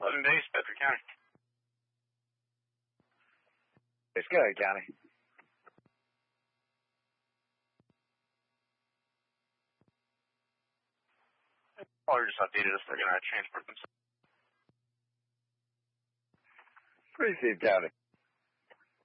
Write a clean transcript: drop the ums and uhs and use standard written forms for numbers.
11 days, Bedford County. It's good, County. Caller just updated us. They're going to transport themselves. Appreciate it, County.